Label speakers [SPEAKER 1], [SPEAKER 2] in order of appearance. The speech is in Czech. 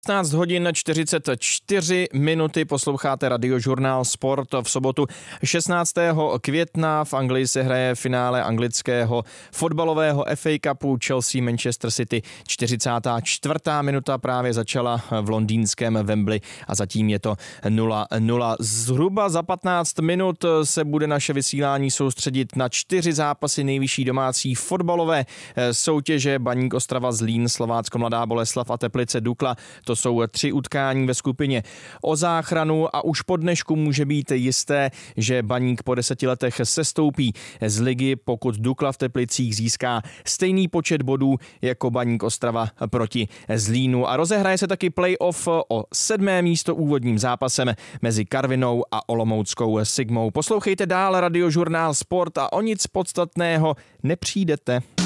[SPEAKER 1] 15 hodin 44 minuty, posloucháte Radiožurnál Sport. V sobotu 16. května v Anglii se hraje finále anglického fotbalového FA Cupu Chelsea Manchester City. 44. minuta právě začala v londýnském Wembley a zatím je to 0-0. Zhruba za 15 minut se bude naše vysílání soustředit na 4 zápasy nejvyšší domácí fotbalové soutěže: Baník Ostrava, Zlín, Slovácko Mladá Boleslav a Teplice Dukla. To jsou 3 utkání ve skupině o záchranu a už po dnešku může být jisté, že Baník po 10 letech sestoupí z ligy, pokud Dukla v Teplicích získá stejný počet bodů jako Baník Ostrava proti Zlínu. A rozehraje se taky playoff o 7. místo úvodním zápasem mezi Karvinou a Olomouckou Sigmou. Poslouchejte dál Radiožurnál Sport a o nic podstatného nepřijdete.